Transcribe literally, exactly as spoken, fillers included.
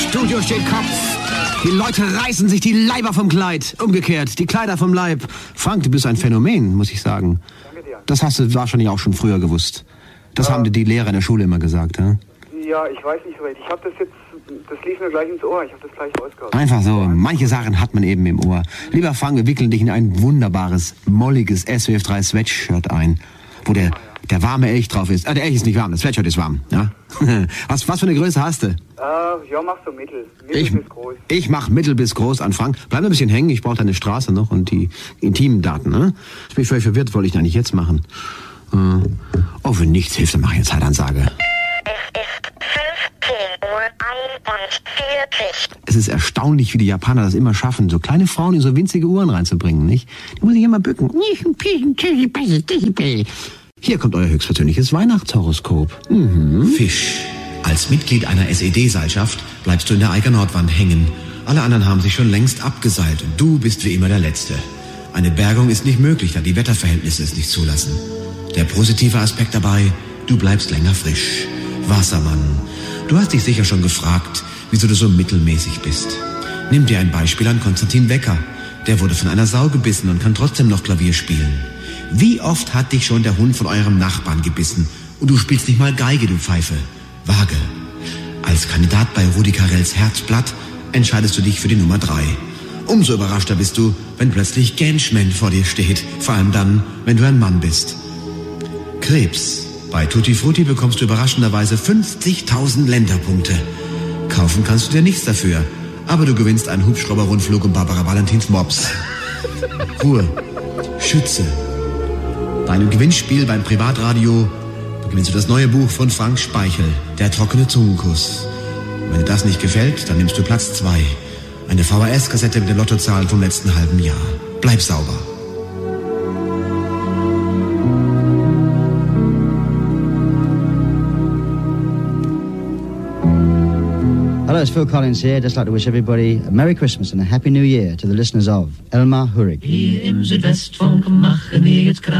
Studio steht Kopf. Die Leute reißen sich die Leiber vom Kleid. Umgekehrt, die Kleider vom Leib. Frank, du bist ein Phänomen, muss ich sagen. Danke dir. Das hast du wahrscheinlich auch schon früher gewusst. Das ja. haben dir die Lehrer in der Schule immer gesagt, ja? Ja, ich weiß nicht so recht. Ich habe das jetzt, das lief mir gleich ins Ohr. Ich habe das gleich rausgehört. Einfach so. Manche Sachen hat man eben im Ohr. Lieber Frank, wir wickeln dich in ein wunderbares, molliges S W F drei Sweatshirt ein, wo der, der warme Elch drauf ist. Ah, der Elch ist nicht warm, das Sweatshirt ist warm, ja? was, was für eine Größe hast du? Äh, ja, mach so mittel. Mittel ich, bis groß. Ich mach mittel bis groß an Frank. Bleib ein bisschen hängen, ich brauche deine Straße noch und die intimen Daten, ne? Ich bin völlig verwirrt, wollte ich eigentlich jetzt machen. Äh, oh, wenn nichts hilft, dann mache ich eine Zeitansage. Es ist erstaunlich, wie die Japaner das immer schaffen, so kleine Frauen in so winzige Uhren reinzubringen, nicht? Die muss ich immer bücken. Hier kommt euer höchstpersönliches Weihnachtshoroskop. Mhm. Fisch. Als Mitglied einer S E D-Seilschaft bleibst du in der Eiger Nordwand hängen. Alle anderen haben sich schon längst abgeseilt und du bist wie immer der Letzte. Eine Bergung ist nicht möglich, da die Wetterverhältnisse es nicht zulassen. Der positive Aspekt dabei, du bleibst länger frisch. Wassermann. Du hast dich sicher schon gefragt, wieso du so mittelmäßig bist. Nimm dir ein Beispiel an Konstantin Wecker. Der wurde von einer Sau gebissen und kann trotzdem noch Klavier spielen. Wie oft hat dich schon der Hund von eurem Nachbarn gebissen und du spielst nicht mal Geige, du Pfeife? Waage. Als Kandidat bei Rudi Carrells Herzblatt entscheidest du dich für die Nummer drei. Umso überraschter bist du, wenn plötzlich Genschman vor dir steht. Vor allem dann, wenn du ein Mann bist. Krebs. Bei Tutti Frutti bekommst du überraschenderweise fünfzigtausend Länderpunkte. Kaufen kannst du dir nichts dafür, aber du gewinnst einen Hubschrauber-Rundflug um Barbara Valentins Mops. Ruhe. Schütze. Bei einem Gewinnspiel beim Privatradio gewinnst du das neue Buch von Frank Speichel, Der trockene Zungenkuss. Wenn dir das nicht gefällt, dann nimmst du Platz zwei. Eine V H S-Kassette mit den Lottozahlen vom letzten halben Jahr. Bleib sauber. Hello, it's Phil Collins here. Just like to wish everybody a Merry Christmas and a Happy New Year to the listeners of Elmar Hurrig. Hier im Südwestfunk machen wir jetzt